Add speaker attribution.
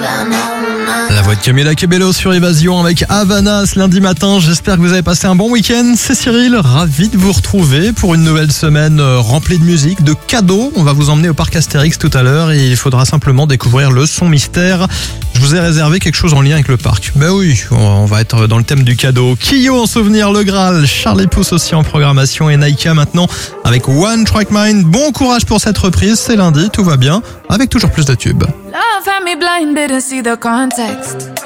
Speaker 1: La voix de Camila Cabello sur Évasion avec Havana ce lundi matin. J'espère que vous avez passé un bon week-end. C'est Cyril, ravi de vous retrouver pour une nouvelle semaine remplie de musique, de cadeaux. On va vous emmener au parc Astérix tout à l'heure et il faudra simplement découvrir le son mystère. Je vous ai réservé quelque chose en lien avec le parc. Ben oui, on va être dans le thème du cadeau. Kyo en souvenir, Le Graal, Charlie Pouce aussi en programmation et Naika maintenant avec One Track Mind. Bon courage pour cette reprise, c'est lundi, tout va bien, avec toujours plus de tubes.
Speaker 2: Love had me blind, didn't see the context.